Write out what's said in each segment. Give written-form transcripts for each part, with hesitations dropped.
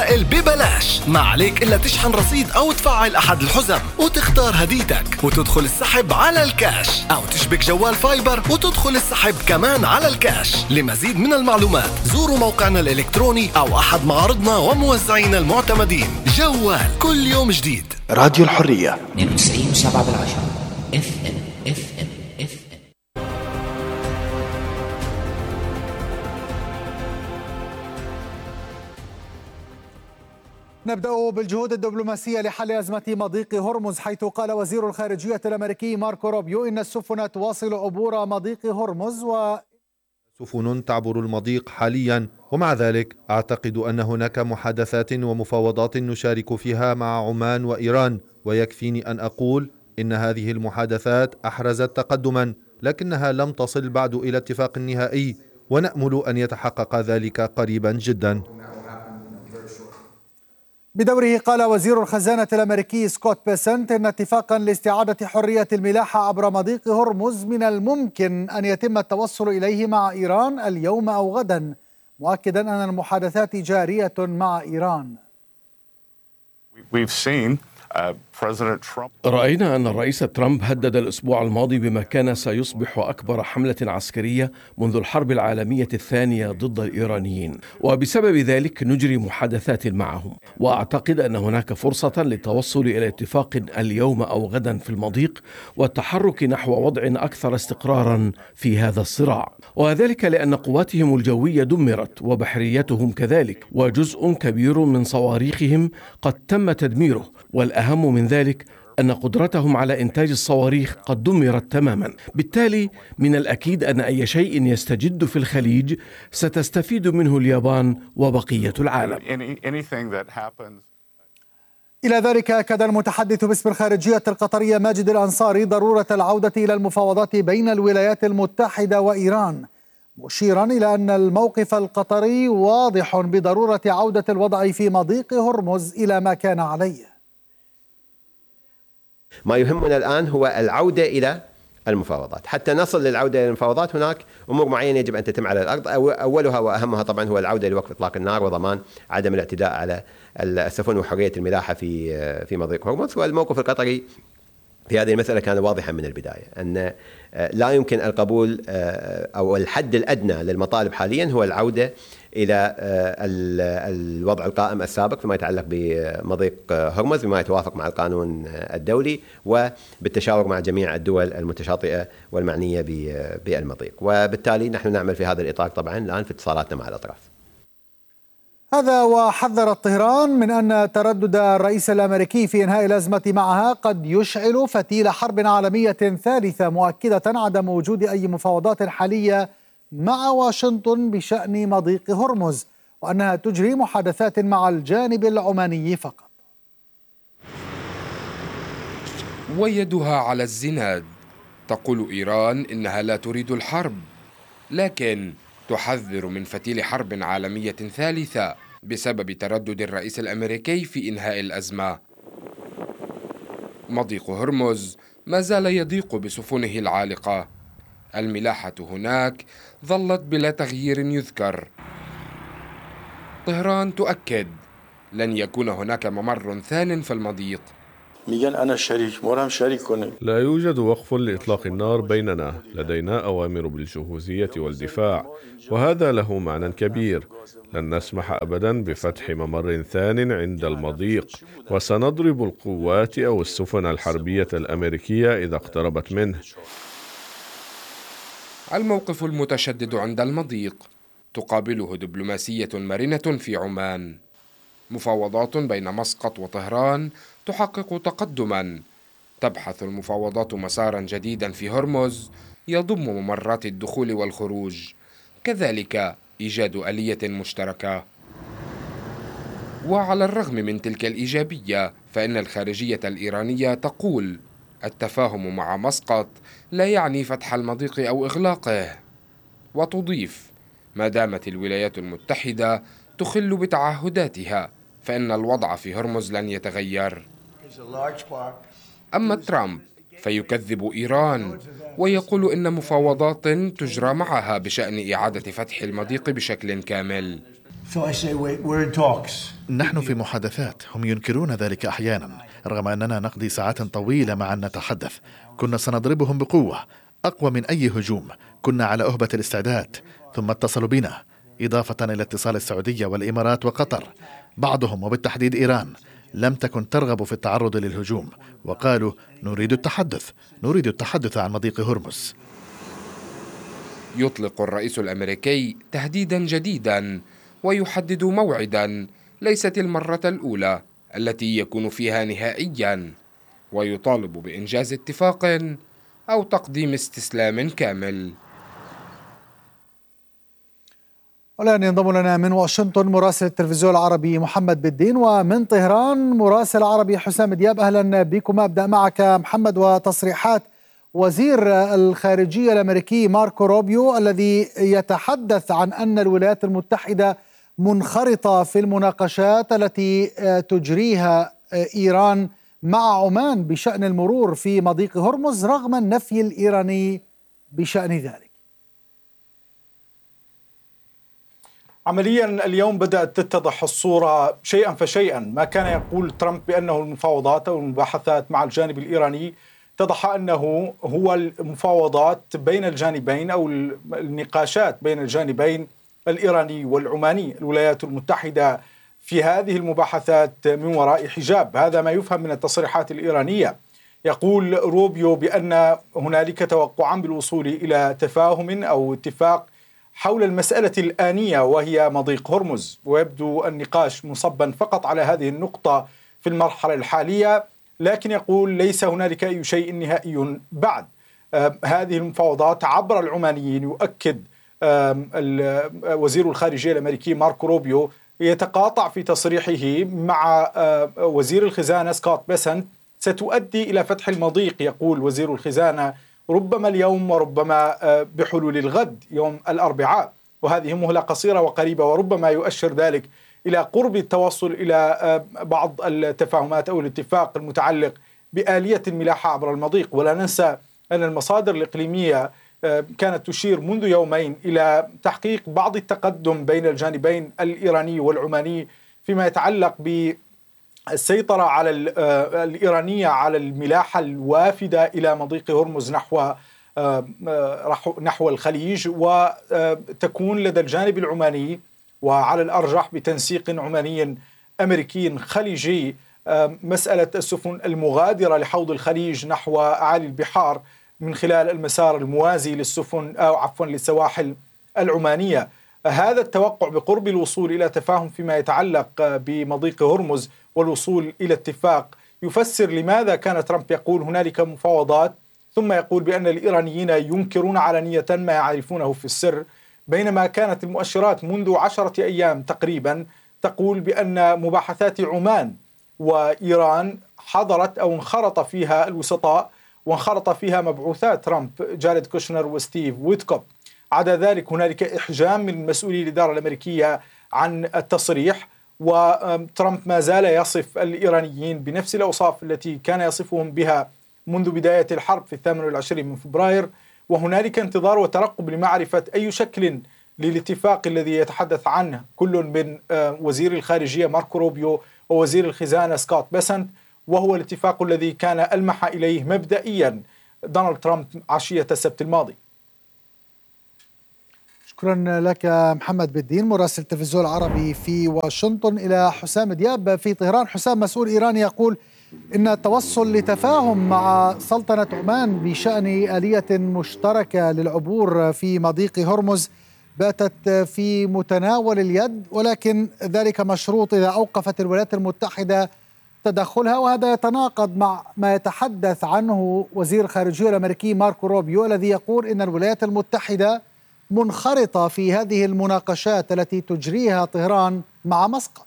رسائل ببلاش، ما عليك إلا تشحن رصيد أو تفعل أحد الحزم وتختار هديتك وتدخل السحب على الكاش، أو تشبك جوال فايبر وتدخل السحب كمان على الكاش. لمزيد من المعلومات زوروا موقعنا الإلكتروني أو أحد معارضنا وموزعينا المعتمدين. جوال كل يوم جديد. راديو الحرية 92.7 FM. نبدأ بالجهود الدبلوماسية لحل أزمة مضيق هرمز، حيث قال وزير الخارجية الأمريكي ماركو روبيو إن السفن تواصل عبور مضيق هرمز سفن تعبر المضيق حاليا، ومع ذلك أعتقد أن هناك محادثات ومفاوضات نشارك فيها مع عمان وإيران، ويكفيني أن أقول إن هذه المحادثات أحرزت تقدما، لكنها لم تصل بعد إلى اتفاق نهائي، ونأمل أن يتحقق ذلك قريبا جدا. بدوره قال وزير الخزانة الأمريكي سكوت بيسنت إن اتفاقا لاستعادة حرية الملاحة عبر مضيق هرمز من الممكن أن يتم التوصل إليه مع إيران اليوم أو غدا، مؤكدا أن المحادثات جارية مع إيران. رأينا أن الرئيس ترامب هدد الأسبوع الماضي بما كان سيصبح أكبر حملة عسكرية منذ الحرب العالمية الثانية ضد الإيرانيين، وبسبب ذلك نجري محادثات معهم، وأعتقد أن هناك فرصة للتوصل إلى اتفاق اليوم أو غدا في المضيق والتحرك نحو وضع أكثر استقرارا في هذا الصراع، وذلك لأن قواتهم الجوية دمرت وبحريتهم كذلك، وجزء كبير من صواريخهم قد تم تدميره، والأهم من ذلك أن قدرتهم على إنتاج الصواريخ قد دمرت تماما. بالتالي من الأكيد أن أي شيء يستجد في الخليج ستستفيد منه اليابان وبقية العالم. إلى ذلك أكد المتحدث باسم الخارجية القطرية ماجد الأنصاري ضرورة العودة إلى المفاوضات بين الولايات المتحدة وإيران، مشيرا إلى أن الموقف القطري واضح بضرورة عودة الوضع في مضيق هرمز إلى ما كان عليه. ما يهمنا الآن هو العودة إلى المفاوضات. حتى نصل للعودة إلى المفاوضات هناك أمور معينة يجب أن تتم على الأرض، أولها وأهمها طبعا هو العودة لوقف إطلاق النار وضمان عدم الاعتداء على السفن وحرية الملاحة في مضيق هرمز. والموقف القطري في هذه المسألة كان واضحا من البداية، أن لا يمكن القبول أو الحد الأدنى للمطالب حاليا هو العودة إلى الوضع القائم السابق فيما يتعلق بمضيق هرمز بما يتوافق مع القانون الدولي وبالتشاور مع جميع الدول المتشاطئة والمعنية بالمضيق. وبالتالي نحن نعمل في هذا الإطار طبعا الآن في اتصالاتنا مع الأطراف. هذا وحذرت طهران من أن تردد الرئيس الأمريكي في إنهاء الأزمة معها قد يشعل فتيل حرب عالمية ثالثة، مؤكدة عدم وجود أي مفاوضات حالية مع واشنطن بشأن مضيق هرمز، وأنها تجري محادثات مع الجانب العماني فقط. ويدها على الزناد، تقول إيران إنها لا تريد الحرب، لكن تحذر من فتيل حرب عالمية ثالثة بسبب تردد الرئيس الأمريكي في إنهاء الأزمة. مضيق هرمز ما زال يضيق بسفنه العالقة، الملاحة هناك ظلت بلا تغيير يذكر. طهران تؤكد لن يكون هناك ممر ثان في المضيق. لا يوجد وقف لإطلاق النار بيننا، لدينا أوامر بالجهوزية والدفاع، وهذا له معنى كبير. لن نسمح أبدا بفتح ممر ثان عند المضيق، وسنضرب القوات أو السفن الحربية الأمريكية إذا اقتربت منه. الموقف المتشدد عند المضيق تقابله دبلوماسية مرنة في عمان. مفاوضات بين مسقط وطهران تحقق تقدما. تبحث المفاوضات مسارا جديدا في هرمز يضم ممرات الدخول والخروج، كذلك إيجاد آلية مشتركة. وعلى الرغم من تلك الإيجابية فإن الخارجية الإيرانية تقول التفاهم مع مسقط لا يعني فتح المضيق أو إغلاقه، وتضيف ما دامت الولايات المتحدة تخل بتعهداتها فإن الوضع في هرمز لن يتغير. أما ترامب فيكذب إيران ويقول إن مفاوضات تجرى معها بشأن إعادة فتح المضيق بشكل كامل. نحن في محادثات، هم ينكرون ذلك أحيانا رغم أننا نقضي ساعات طويلة معا نتحدث. كنا سنضربهم بقوة أقوى من أي هجوم، كنا على أهبة الاستعداد، ثم اتصلوا بنا إضافة إلى اتصال السعودية والإمارات وقطر. بعضهم وبالتحديد إيران لم تكن ترغب في التعرض للهجوم، وقالوا نريد التحدث عن مضيق هرمز. يطلق الرئيس الأمريكي تهديدا جديدا ويحدد موعدا ليست المرة الأولى التي يكون فيها نهائيا، ويطالب بإنجاز اتفاق أو تقديم استسلام كامل. والآن ينضم لنا من واشنطن مراسل التلفزيون العربي محمد بالدين، ومن طهران مراسل عربي حسام دياب. أهلا بكم. أبدأ معك محمد، وتصريحات وزير الخارجية الأمريكي ماركو روبيو الذي يتحدث عن أن الولايات المتحدة منخرطة في المناقشات التي تجريها إيران مع عمان بشأن المرور في مضيق هرمز رغم النفي الإيراني بشأن ذلك. عمليا اليوم بدأت تتضح الصورة شيئا فشيئا. ما كان يقول ترامب بأنه المفاوضات أو المباحثات مع الجانب الإيراني اتضح أنه هو المفاوضات بين الجانبين أو النقاشات بين الجانبين الإيراني والعماني. الولايات المتحدة في هذه المباحثات من وراء حجاب، هذا ما يفهم من التصريحات الإيرانية. يقول روبيو بأن هنالك توقعا بالوصول إلى تفاهم أو اتفاق حول المسألة الآنية وهي مضيق هرمز، ويبدو النقاش مصبا فقط على هذه النقطة في المرحلة الحالية، لكن يقول ليس هنالك أي شيء نهائي بعد. هذه المفاوضات عبر العمانيين يؤكد وزير الخارجية الأمريكي ماركو روبيو يتقاطع في تصريحه مع وزير الخزانة سكوت بيسنت ستؤدي إلى فتح المضيق. يقول وزير الخزانة ربما اليوم وربما بحلول الغد يوم الأربعاء، وهذه مهلة قصيرة وقريبة، وربما يؤشر ذلك إلى قرب التوصل إلى بعض التفاهمات أو الاتفاق المتعلق بآلية الملاحة عبر المضيق. ولا ننسى أن المصادر الإقليمية كانت تشير منذ يومين إلى تحقيق بعض التقدم بين الجانبين الإيراني والعماني فيما يتعلق بالسيطرة على الإيرانية على الملاحة الوافدة إلى مضيق هرمز نحو الخليج، وتكون لدى الجانب العماني وعلى الأرجح بتنسيق عماني أمريكي خليجي مسألة السفن المغادرة لحوض الخليج نحو أعالي البحار من خلال المسار الموازي للسفن للسواحل العمانية. هذا التوقع بقرب الوصول إلى تفاهم فيما يتعلق بمضيق هرمز والوصول إلى اتفاق يفسر لماذا كان ترامب يقول هنالك مفاوضات، ثم يقول بأن الإيرانيين ينكرون علنية ما يعرفونه في السر، بينما كانت المؤشرات منذ 10 أيام تقريبا تقول بأن مباحثات عمان وإيران حضرت أو انخرط فيها الوسطاء وانخرط فيها مبعوثات ترامب جاريد كوشنر وستيف ويتكوب. عدا ذلك هنالك إحجام من مسؤولي الإدارة الأمريكية عن التصريح، وترامب ما زال يصف الإيرانيين بنفس الأوصاف التي كان يصفهم بها منذ بداية الحرب في 28 من فبراير. وهنالك انتظار وترقب لمعرفة أي شكل للاتفاق الذي يتحدث عنه كل من وزير الخارجية ماركو روبيو ووزير الخزانة سكوت بيسنت، وهو الاتفاق الذي كان ألمح إليه مبدئيا دونالد ترامب عشية السبت الماضي. شكرا لك محمد بالدين مراسل التلفزيون العربي في واشنطن. إلى حسام دياب في طهران. حسام، مسؤول إيراني يقول إن التوصل لتفاهم مع سلطنة عمان بشأن آلية مشتركة للعبور في مضيق هرمز باتت في متناول اليد، ولكن ذلك مشروط إذا أوقفت الولايات المتحدة تدخلها، وهذا يتناقض مع ما يتحدث عنه وزير الخارجية الأمريكي ماركو روبيو الذي يقول إن الولايات المتحدة منخرطة في هذه المناقشات التي تجريها طهران مع مسقط.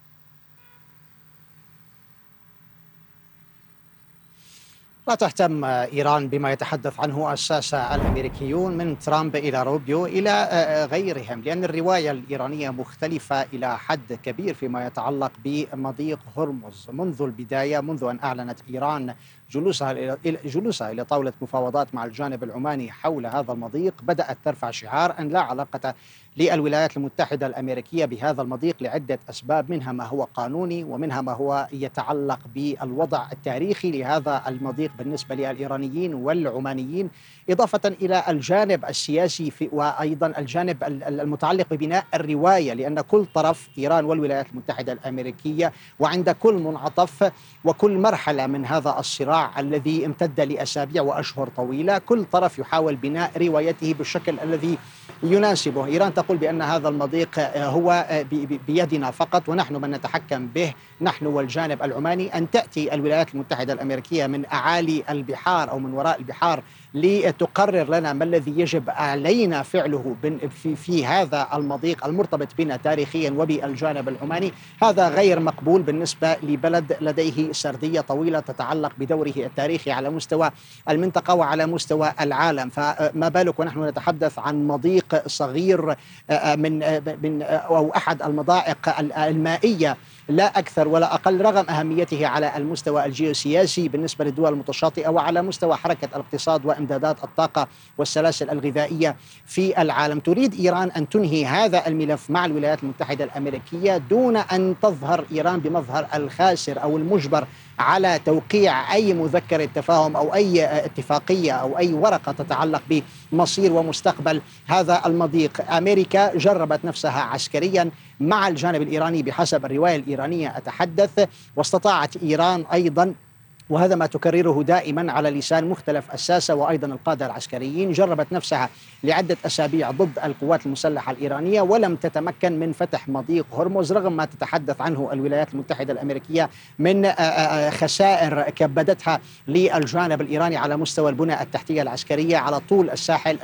لا تهتم إيران بما يتحدث عنه الساسة الأمريكيون من ترامب إلى روبيو إلى غيرهم، لأن الرواية الإيرانية مختلفة إلى حد كبير فيما يتعلق بمضيق هرمز منذ البداية، منذ أن أعلنت إيران جلوسها إلى طاولة مفاوضات مع الجانب العماني حول هذا المضيق. بدأت ترفع شعار أن لا علاقة للولايات المتحدة الأمريكية بهذا المضيق لعدة أسباب، منها ما هو قانوني ومنها ما هو يتعلق بالوضع التاريخي لهذا المضيق بالنسبة للإيرانيين والعمانيين، إضافة إلى الجانب السياسي وأيضا الجانب المتعلق ببناء الرواية، لأن كل طرف إيران والولايات المتحدة الأمريكية وعند كل منعطف وكل مرحلة من هذا الصراع الذي امتد لأسابيع وأشهر طويلة، كل طرف يحاول بناء روايته بالشكل الذي يناسبه. إيران تقول بأن هذا المضيق هو بيدنا فقط ونحن من نتحكم به، نحن والجانب العماني. أن تأتي الولايات المتحدة الأمريكية من أعالي البحار أو من وراء البحار لتقرر لنا ما الذي يجب علينا فعله في هذا المضيق المرتبط بنا تاريخيا وبالجانب العماني، هذا غير مقبول بالنسبة لبلد لديه سردية طويلة تتعلق بدوره التاريخي على مستوى المنطقة وعلى مستوى العالم. فما بالك ونحن نتحدث عن مضيق صغير من أو أحد المضائق المائية لا أكثر ولا أقل، رغم أهميته على المستوى الجيوسياسي بالنسبة للدول المتشاطئة وعلى مستوى حركة الاقتصاد وإمدادات الطاقة والسلاسل الغذائية في العالم. تريد إيران أن تنهي هذا الملف مع الولايات المتحدة الأمريكية دون أن تظهر إيران بمظهر الخاسر أو المجبر على توقيع أي مذكرة تفاهم أو أي اتفاقية أو أي ورقة تتعلق بمصير ومستقبل هذا المضيق. أمريكا جربت نفسها عسكريا مع الجانب الإيراني بحسب الرواية الإيرانية أتحدث، واستطاعت إيران أيضا، وهذا ما تكرره دائما على لسان مختلف الساسة وأيضا القادة العسكريين، جربت نفسها لعدة أسابيع ضد القوات المسلحة الإيرانية ولم تتمكن من فتح مضيق هرمز، رغم ما تتحدث عنه الولايات المتحدة الأمريكية من خسائر كبدتها للجانب الإيراني على مستوى البنى التحتية العسكرية على طول الساحل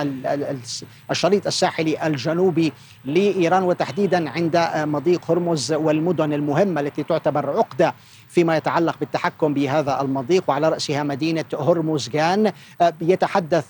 الشريط الساحلي الجنوبي لإيران، وتحديدا عند مضيق هرمز والمدن المهمة التي تعتبر عقدة فيما يتعلق بالتحكم بهذا المضيق، وعلى رأسها مدينة هرمزغان. يتحدث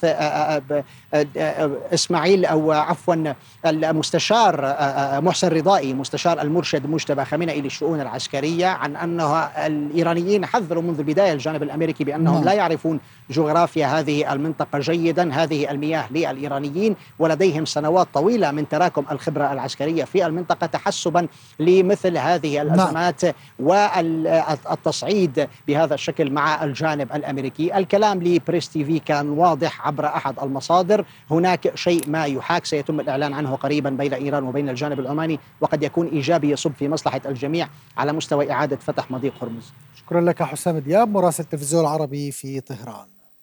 إسماعيل أو عفوا المستشار محسن رضائي مستشار المرشد مجتبى خامنئي للشؤون العسكرية عن أنه الإيرانيين حذروا منذ البداية الجانب الأمريكي بأنهم لا يعرفون جغرافيا هذه المنطقة جيدا، هذه المياه للإيرانيين ولديهم سنوات طويلة من تراكم الخبرة العسكرية في المنطقة تحسبا لمثل هذه الأزمات والتصعيد بهذا الشكل مع الجانب الأمريكي. الكلام لبريس تي في كان واضح عبر أحد المصادر، هناك شيء ما يحاك سيتم الإعلان عنه قريبا بين إيران وبين الجانب العماني، وقد يكون إيجابي يصب في مصلحة الجميع على مستوى إعادة فتح مضيق هرمز. شكرا لك حسام دياب مراسل التلفزيون العربي في طهران.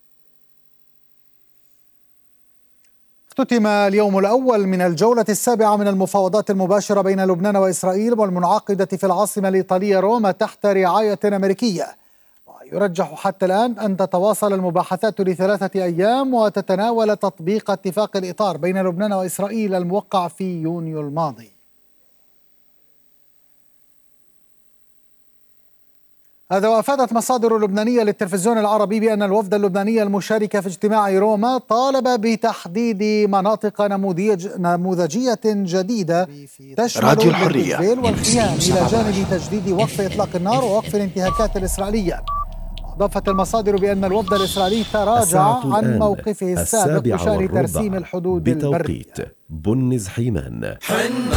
اختتم اليوم الأول من الجولة السابعة من المفاوضات المباشرة بين لبنان وإسرائيل والمنعقدة في العاصمة الإيطالية روما تحت رعاية أمريكية، ويرجح حتى الآن أن تتواصل المباحثات ل3 أيام وتتناول تطبيق اتفاق الإطار بين لبنان وإسرائيل الموقع في يونيو الماضي. هذا وأفادت مصادر لبنانية للتلفزيون العربي بأن الوفد اللبناني المشارك في اجتماع روما طالب بتحديد مناطق نموذجية جديدة تشمل البرجفيل والخيام إلى جانب تجديد وقف إطلاق النار ووقف الانتهاكات الإسرائيلية. أضافت المصادر بأن الوفد الإسرائيلي تراجع عن موقفه السابق بشأن ترسيم الحدود البرية. بنز حيمان.